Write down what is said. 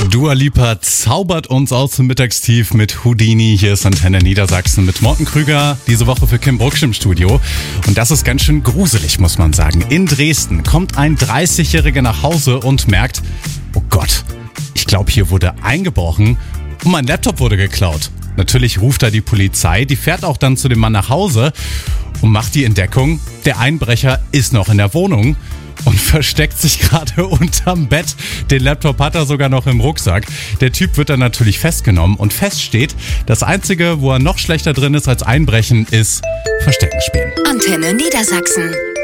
Dua Lipa zaubert uns aus dem Mittagstief mit Houdini. Hier ist Antenne Niedersachsen mit Morten Krüger, diese Woche für Kim Brucksch im Studio. Und das ist ganz schön gruselig, muss man sagen. In Dresden kommt ein 30-Jähriger nach Hause und merkt, oh Gott, ich glaube, hier wurde eingebrochen und mein Laptop wurde geklaut. Natürlich ruft er die Polizei, die fährt auch dann zu dem Mann nach Hause und macht die Entdeckung, der Einbrecher ist noch in der Wohnung und versteckt sich gerade unterm Bett. Den Laptop hat er sogar noch im Rucksack. Der Typ wird dann natürlich festgenommen und fest steht, das Einzige, wo er noch schlechter drin ist als Einbrechen, ist Verstecken spielen. Antenne Niedersachsen.